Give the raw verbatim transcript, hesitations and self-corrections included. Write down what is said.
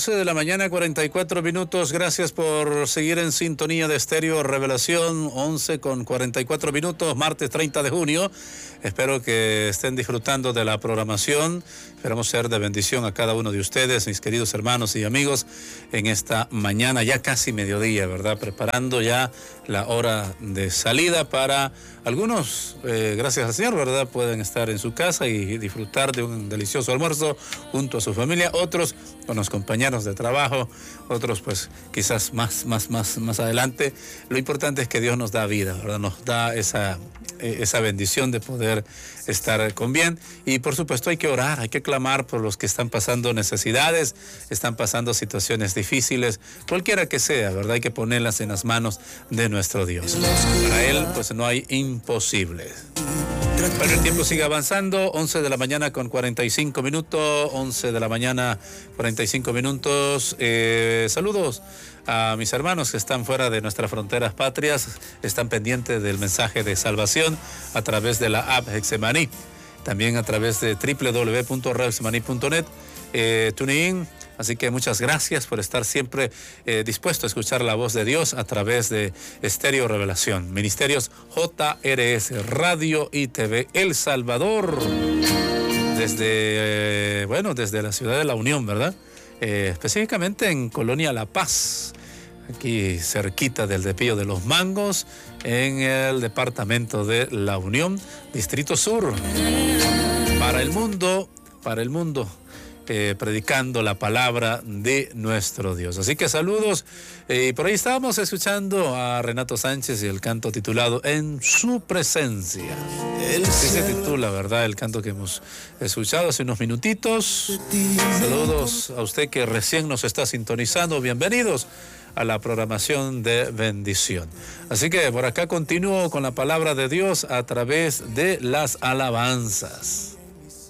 once de la mañana, cuarenta y cuatro minutos. Gracias por seguir en sintonía de Estéreo Revelación. once con cuarenta y cuatro minutos, martes treinta de junio. Espero que estén disfrutando de la programación. Esperamos ser de bendición a cada uno de ustedes, mis queridos hermanos y amigos, en esta mañana, ya casi mediodía, ¿verdad? Preparando ya la hora de salida para algunos, eh, gracias al Señor, ¿verdad? Pueden estar en su casa y disfrutar de un delicioso almuerzo junto a su familia. Otros con los compañeros de trabajo, otros pues quizás más, más, más, más adelante. Lo importante es que Dios nos da vida, ¿verdad? Nos da esa, esa bendición de poder estar con bien. Y por supuesto hay que orar, hay que clamar por los que están pasando necesidades, están pasando situaciones difíciles, cualquiera que sea, ¿verdad? Hay que ponerlas en las manos de nuestro Dios. Para Él pues no hay imposibles. Bueno, el tiempo sigue avanzando, once de la mañana con cuarenta y cinco minutos, once de la mañana, cuarenta y cinco minutos. Eh, saludos a mis hermanos que están fuera de nuestras fronteras patrias, están pendientes del mensaje de salvación a través de la app Hexemaní, también a través de doble u doble u doble u punto radio hexemaní punto net, eh, TuneIn. Así que muchas gracias por estar siempre eh, dispuesto a escuchar la voz de Dios a través de Estéreo Revelación. Ministerios J R S, Radio y T V El Salvador, desde, eh, bueno, desde la ciudad de La Unión, ¿verdad? Eh, específicamente en Colonia La Paz, aquí cerquita del Depillo de los Mangos, en el departamento de La Unión, Distrito Sur. Para el mundo, para el mundo. Eh, predicando la palabra de nuestro Dios. Así que saludos. Y eh, por ahí estábamos escuchando a Renato Sánchez y el canto titulado En su presencia. Así se titula, ¿verdad? El canto que hemos escuchado hace unos minutitos. Saludos a usted que recién nos está sintonizando. Bienvenidos a la programación de bendición. Así que por acá continúo con la palabra de Dios a través de las alabanzas.